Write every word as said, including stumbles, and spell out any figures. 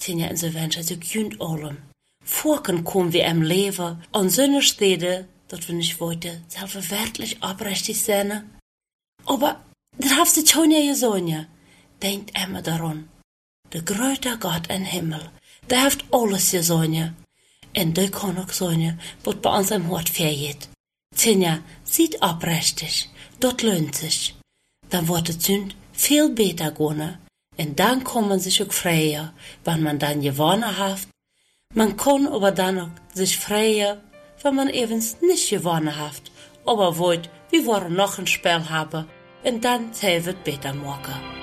Tinja in so Wünsche so kühnt allem. Vorken kommen wir im Leben an so eine Stelle, dass wir nicht wollten, selber wirklich abrechtig sein. Aber das hast du schon ja gesagt. Denkt immer daran. Der große Gott im Himmel, der hat alles gesagt. Und der kann auch sagen, was bei uns im Hort fehlt. Tinja, sieht abrechtig, das lohnt sich. Dann wird die Sünd viel besser gehen. Und dann kann man sich auch freuen, wenn man dann gewonnen hat. Man kann aber dann auch sich freuen, wenn man eben nicht gewonnen hat. Aber wollt, wir wollen noch ein Spiel haben und dann soll es besser machen.